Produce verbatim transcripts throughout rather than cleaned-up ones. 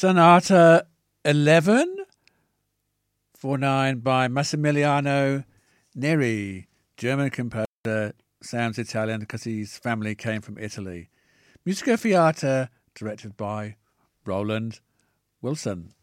Sonata eleven, four nine by Massimiliano Neri, German composer, sounds Italian because his family came from Italy. Musica Fiata, directed by Roland Wilson.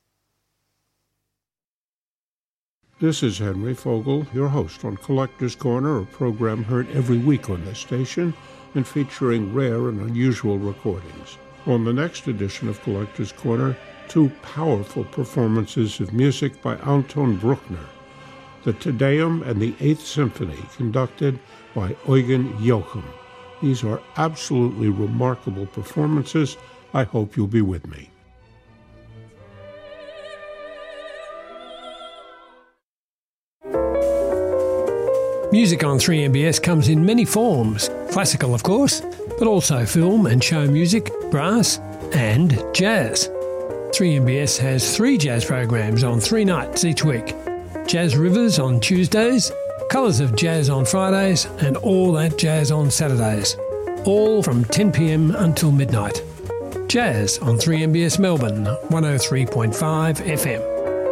This is Henry Fogel, your host on Collector's Corner, a program heard every week on this station and featuring rare and unusual recordings. On the next edition of Collector's Corner, two powerful performances of music by Anton Bruckner, the Te Deum and the Eighth Symphony, conducted by Eugen Joachim. These are absolutely remarkable performances. I hope you'll be with me. Music on three M B S comes in many forms. Classical, of course, but also film and show music, brass and jazz. three M B S has three jazz programs on three nights each week. Jazz Rivers on Tuesdays, Colours of Jazz on Fridays and All That Jazz on Saturdays. All from ten p m until midnight. Jazz on three M B S Melbourne, one oh three point five F M.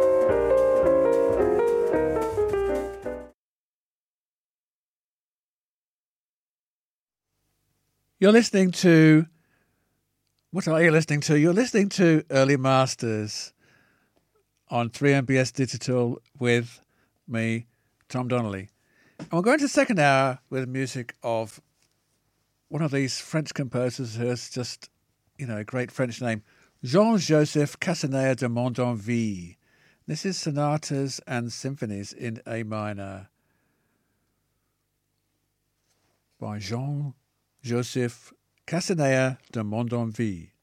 You're listening to... What are you listening to? You're listening to Early Masters on three M B S Digital with me, Tom Donnelly. And we're going to the second hour with music of one of these French composers who has just, you know, a great French name, Jean-Joseph Casanea de Mondanville. This is sonatas and symphonies in A minor by Jean Joseph Casanea de Mondanville.